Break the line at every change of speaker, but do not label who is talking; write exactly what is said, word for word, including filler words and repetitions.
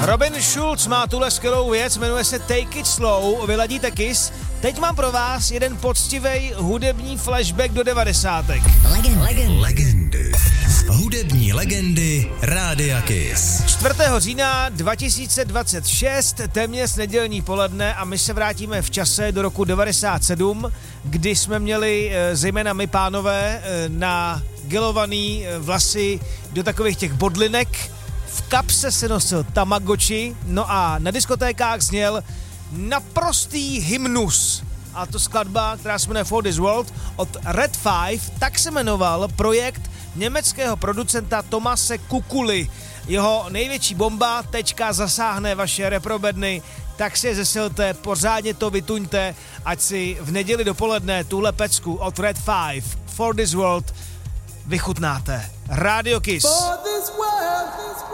Robin Schulz má tuhle skvělou věc, jmenuje se Take It Slow, vyladíte Kiss. Teď mám pro vás jeden poctivej hudební flashback do devadesátek.
Legend, legend. Legendy. Hudební legendy Rádia Kiss.
čtvrtého října dva tisíce dvacet šest, téměř nedělní poledne a my se vrátíme v čase do roku devadesát sedm, kdy jsme měli zejména my pánové na gelovaný vlasy do takových těch bodlinek. V kapse se nosil Tamagotchi, no a na diskotékách zněl naprostý hymnus. A to skladba, která se jmenuje For This World od Red Five, tak se jmenoval projekt německého producenta Tomase Kukuly. Jeho největší bomba teďka zasáhne vaše reprobedny, tak si je zesilte, pořádně to vytuňte, ať si v neděli dopoledne tuhle pecku od Red Five For This World vychutnáte. Radio Kiss.
For this world, this